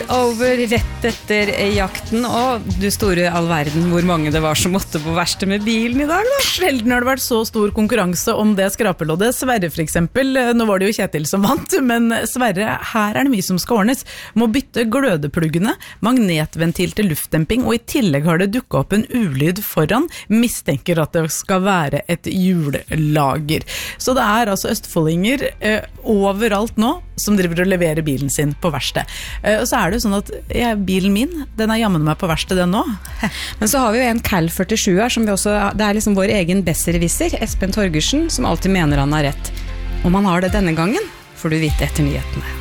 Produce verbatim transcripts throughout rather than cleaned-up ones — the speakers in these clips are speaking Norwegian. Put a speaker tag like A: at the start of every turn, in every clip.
A: over rett etter jakten, og du store all verden, hvor mange det var som måtte på verste med bilen i dag da?
B: Sjelden har det vært så stor konkurranse om det skrapeloddet. Sverre for eksempel, nå var det jo Kjetil som vant, men Sverre, her er det mye som skal ordnes. Må bytte glødepluggene, magnetventil til luftdemping, og i tillegg har det dukket opp en ulyd foran, mistenker at det skal være et hjullager. Så det er altså østfoldinger eh, overalt nå som driver og leverer bilen sin på verksted. Eh, og så er det jo sånn at ja, bilen min, den er jammen meg på verksted den nå.
A: Men så har vi jo en Cal førtisju her, som vi også, det er liksom vår egen besserwisser, Espen Torgersen, som alltid mener han har rett. Om han har det denne gangen, får du vite etter nyhetene.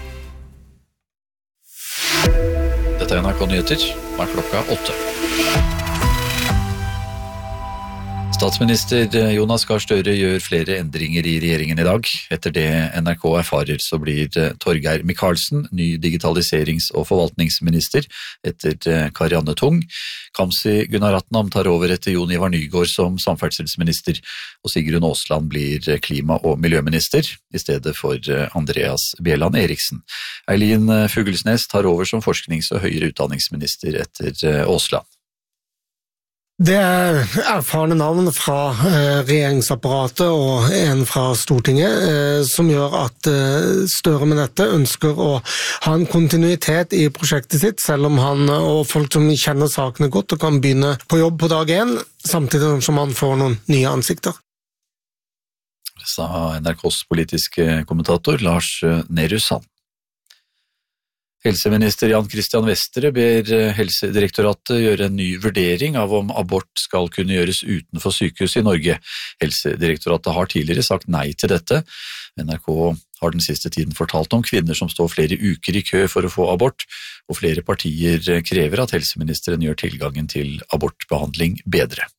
C: Dette er N R K Nyheter, er klokka åtte. Statsminister Jonas Gahr Støre gjør flere endringer i regjeringen i dag. Etter det N R K erfarer, så blir Torgeir Micaelsen ny digitaliserings- og forvaltningsminister etter Karianne Tung. Kamzy Gunaratnam tar over etter Jon Ivar Nygård som samferdselsminister, og Sigrun Aasland blir klima- og miljøminister i stedet for Andreas Bjelland Eriksen. Eileen Fuglesnes tar over som forsknings- og høyere utdanningsminister etter Aasland.
D: Det er erfarne navn fra regjeringsapparatet og en fra Stortinget som gjør at Støre med dette ønsker å ha en kontinuitet i prosjektet sitt, selv om han og folk som kjenner sakene godt og kan begynne på jobb på dag én, samtidig som han får noen nye ansikter.
C: Sa N R K's politiske kommentator Lars Nehru Sand. Helseminister Jan Christian Vestre ber Helsedirektoratet gjøre en ny vurdering av om abort skal kunne gjøres utenfor sykehus i Norge. Helsedirektoratet har tidligere sagt nei til dette. N R K har den siste tiden fortalt om kvinner som står flere uker i kø for å få abort, og flere partier krever at helseministeren gjør tilgangen til abortbehandling bedre.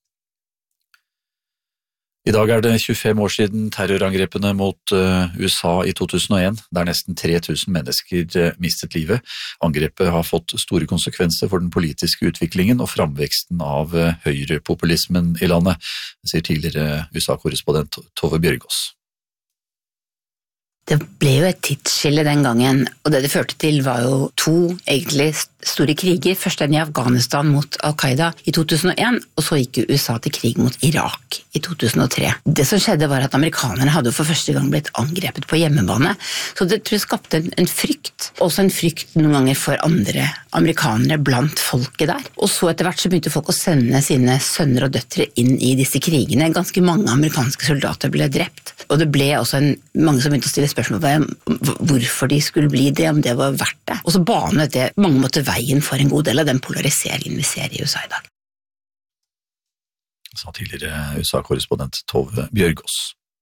C: I dag er det tjuefem år siden terrorangrepene mot U S A i to tusen og en, der nesten tre tusen mennesker mistet livet. Angrepet har fått store konsekvenser for den politiske utviklingen og framveksten av høyrepopulismen i landet, sier tidligere U S A-korrespondent Tove Bjørgaas.
E: Det ble jo et tidsskille den gangen, og det det førte til var jo to egentlig store kriger. Først den i Afghanistan mot Al-Qaida i to tusen og en, og så gikk U S A til krig mot Irak i to tusen og tre. Det som skjedde var at amerikanerne hadde jo for første gang blitt angrepet på hjemmebane, så det tror jeg skapte en, en frykt, også en frykt noen ganger for andre amerikanere blant folket der. Og så etter hvert så begynte folk å sende sine sønner og døtre inn i disse krigene. Ganske mange amerikanske soldater ble drept, og det ble også en, mange som begynte å stille spørsmål om hvorfor de skulle bli det, om det var verdt det. Og så banet det mange måter veien for en god del av den polariseringen vi ser i U S A i dag.
C: Sa tidligere U S A-korrespondent Tove Bjørgaas.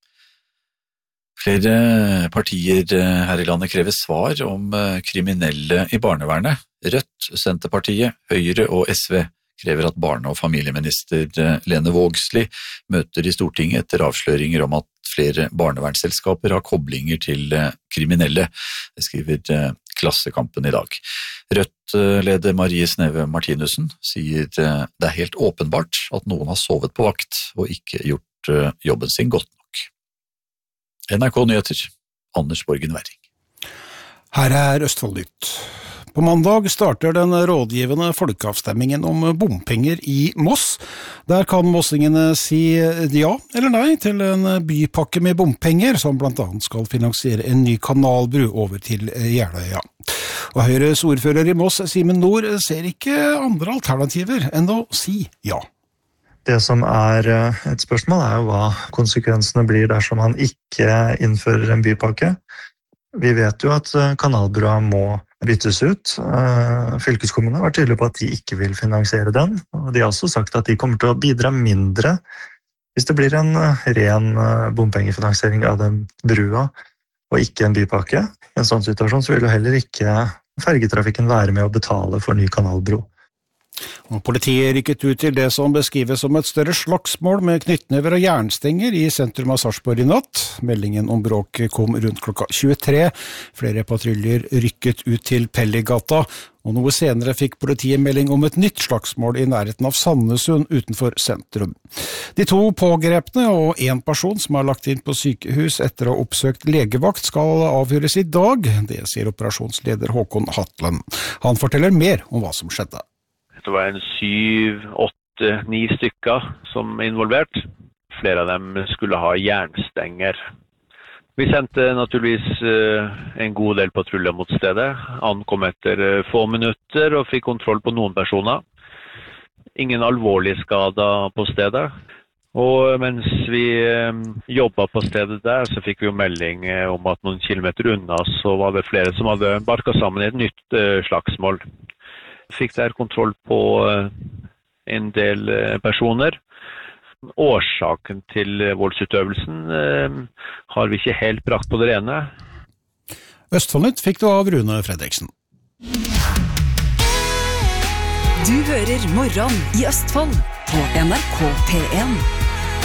C: Flere partier her i landet krever svar om kriminelle i barnevernet. Rødt, Senterpartiet, Høyre og S V krever at barne- og familieminister Lene Vågslid møter i Stortinget etter avsløringer om at flere barnevernsselskaper har koblinger til kriminelle, skriver Klassekampen i dag. Rødt-leder Marie Sneve Martinussen sier det er helt åpenbart at noen har sovet på vakt og ikke gjort jobben sin godt nok. N R K Nyheter, Anders Borgen Werring.
F: Her er Østfoldnytt. På mandag starter den rådgivende folkeavstemmingen om bompenger i Moss. Der kan mossingene si ja eller nei til en bypakke med bompenger, som blant annet skal finansiere en ny kanalbru over til Jeløya. Og Høyres ordfører i Moss, Simen Nord, ser ikke andre alternativer enn å si ja.
G: Det som er et spørsmål er jo hva konsekvensene blir dersom man ikke innfører en bypakke. Vi vet jo at kanalbrua må byttes ut. Fylkeskommunen har vært tydelig på at de ikke vil finansiere den, og de har også sagt at de kommer til å bidra mindre hvis det blir en ren bompengefinansiering av den brua og ikke en bypakke. I en sånn situasjon så vil jo heller ikke fergetrafikken være med å betale for ny kanalbro.
F: Og politiet rykket ut til det som beskrives som et større slagsmål med knyttnever og jernstenger i sentrum av Sarpsborg i natt. Meldingen om bråk kom rundt klokka tjuetre. Flere patruljer rykket ut til Pelligata, og noe senere fikk politiet melding om et nytt slagsmål i nærheten av Sandnessund utenfor sentrum. De to pågrepne og en person som er lagt inn på sykehus etter å ha oppsøkt legevakt skal avhøres i dag. Det sier operasjonsleder Håkon Hatlen. Han forteller mer om hva som skjedde.
H: Det var en syv, åtte, ni stykker som er involvert. Flere av dem skulle ha jernstenger. Vi sendte naturligvis en god del patruljer mot stedet. Ankom etter få minutter og fikk kontroll på noen personer. Ingen alvorlige skader på stedet. Og mens vi jobbet på stedet der, så fikk vi jo melding om at noen kilometer unna så var det flere som hadde barket sammen i et nytt slagsmål. Fikk der kontroll på en del personer. Årsaken til voldsutøvelsen eh, har vi ikke helt brakt på det rene.
F: Østfoldnytt fikk du av Rune Fredriksen.
I: Du hører Morgen i Østfold på N R K P en.